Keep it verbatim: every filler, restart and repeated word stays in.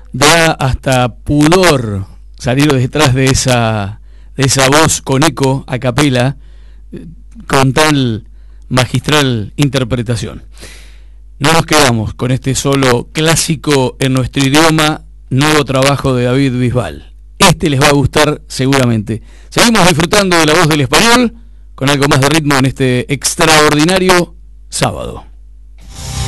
da hasta pudor salir detrás de esa, de esa voz con eco a capela, con tal magistral interpretación. No nos quedamos con este solo clásico en nuestro idioma, nuevo trabajo de David Bisbal. Este les va a gustar seguramente. Seguimos disfrutando de la voz del español, con algo más de ritmo en este extraordinario sábado.